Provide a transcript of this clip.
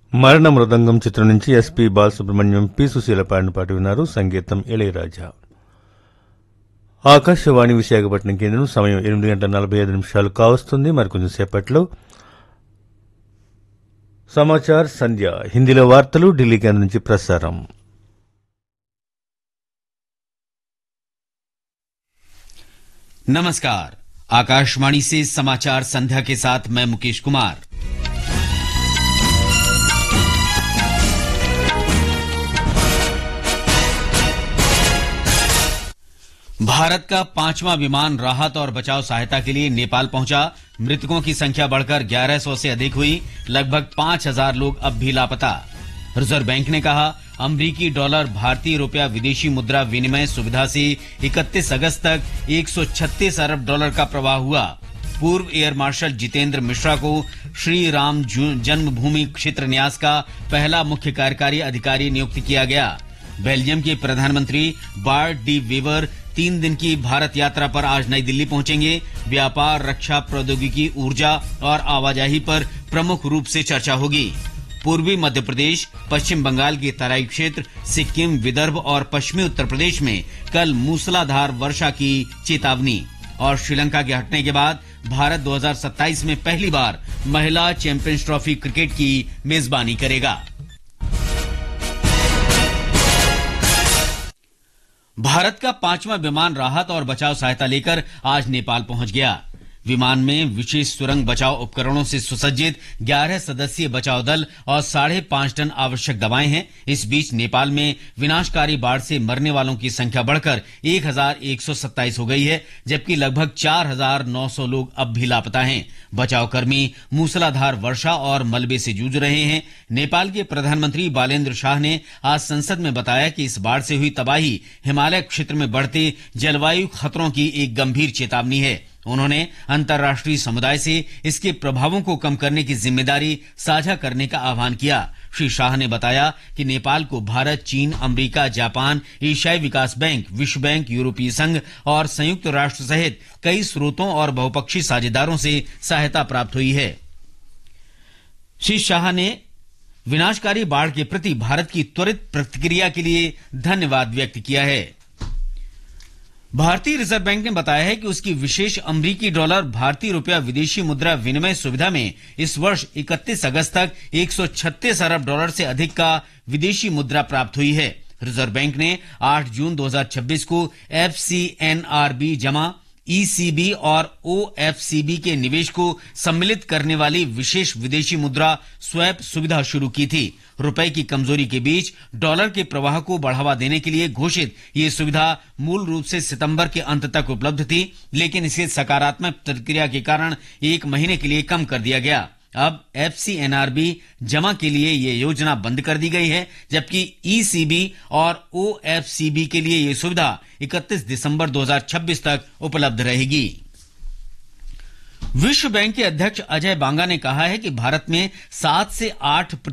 మరణ మృదంగం చిత్రం నుంచి ఎస్పి బాలసుబ్రహ్మణ్యం పి సుశీల పాడిన పాట విన్నారు. సంగీతం ఇళయరాజా. ఆకాశవాణి విశాఖపట్నం కేంద్రం సమయం 8:45 కావస్తుంది. మరికొంచెం సేపట్లో సమాచార్ సంధ్య హిందీలో వార్తలు ఢిల్లీ కేంద్రం నుంచి ప్రసారం. नमस्कार, आकाशवाणी से समाचार संध्या के साथ मैं मुकेश कुमार। भारत का 5वां विमान राहत और बचाव सहायता के लिए नेपाल पहुंचा। मृतकों की संख्या बढ़कर 1100 से अधिक हुई। लगभग 5000 लोग अब भी लापता। रिजर्व बैंक ने कहा, अमरीकी डॉलर भारतीय रुपया विदेशी मुद्रा विनिमय सुविधा से 31 अगस्त तक 136 अरब डॉलर का प्रवाह हुआ। पूर्व एयर मार्शल जितेंद्र मिश्रा को श्री राम जन्मभूमि क्षेत्र न्यास का पहला मुख्य कार्यकारी अधिकारी नियुक्त किया गया। बेल्जियम के प्रधानमंत्री बार्ट डी वेवर 3 दिन की भारत यात्रा पर आज नई दिल्ली पहुंचेंगे। व्यापार, रक्षा, प्रौद्योगिकी, ऊर्जा और आवाजाही पर प्रमुख रूप से चर्चा होगी। पूर्वी मध्य प्रदेश, पश्चिम बंगाल के तराई क्षेत्र, सिक्किम, विदर्भ और पश्चिमी उत्तर प्रदेश में कल मूसलाधार वर्षा की चेतावनी। और श्रीलंका के हटने के बाद भारत 2027 में पहली बार महिला चैंपियंस ट्रॉफी क्रिकेट की मेजबानी करेगा। भारत का 5वां विमान राहत और बचाव सहायता लेकर आज नेपाल पहुंच गया। विमान में विशेष सुरंग बचाव उपकरणों से सुसज्जित 11 सदस्यीय बचाव दल और 5.5 टन आवश्यक दवाएं हैं। इस बीच नेपाल में विनाशकारी बाढ़ से मरने वालों की संख्या बढ़कर 1127 हो गई है, जबकि लगभग 4900 लोग अब भी लापता हैं। बचाव कर्मी मूसलाधार वर्षा और मलबे से जूझ रहे हैं। नेपाल के प्रधानमंत्री बालेन्द्र शाह ने आज संसद में बताया कि इस बाढ़ से हुई तबाही हिमालय क्षेत्र में बढ़ते जलवायु खतरों की एक गंभीर चेतावनी है। उन्होंने अंतर्राष्ट्रीय समुदाय से इसके प्रभावों को कम करने की जिम्मेदारी साझा करने का आह्वान किया। श्री शाह ने बताया कि नेपाल को भारत, चीन, अमेरिका, जापान, एशियाई विकास बैंक, विश्व बैंक, यूरोपीय संघ और संयुक्त राष्ट्र सहित कई स्रोतों और बहुपक्षीय साझेदारों से सहायता प्राप्त हुई है। श्री शाह ने विनाशकारी बाढ़ के प्रति भारत की त्वरित प्रतिक्रिया के लिए धन्यवाद व्यक्त किया है। भारतीय रिजर्व बैंक ने बताया है कि उसकी विशेष अमरीकी डॉलर भारतीय रुपया विदेशी मुद्रा विनिमय सुविधा में इस वर्ष 31 अगस्त तक 136 अरब डॉलर से अधिक का विदेशी मुद्रा प्राप्त हुई है। रिजर्व बैंक ने 8 जून 2026 को FCNRB जमा, ECB और OFCB के निवेश को सम्मिलित करने वाली विशेष विदेशी मुद्रा स्वैप सुविधा शुरू की थी। रुपए की कमजोरी के बीच डॉलर के प्रवाह को बढ़ावा देने के लिए घोषित ये सुविधा मूल रूप से सितंबर के अंत तक उपलब्ध थी, लेकिन इसके सकारात्मक प्रतिक्रिया के कारण 1 महीने के लिए कम कर दिया गया। अब FCNRB जमा के लिए ये योजना बंद कर दी गई है, जबकि ECB और OFCB के लिए ये सुविधा 31 दिसंबर 2026 तक उपलब्ध रहेगी। विश्व बैंक के अध्यक्ष अजय बांगा ने कहा है कि भारत में 7 से 8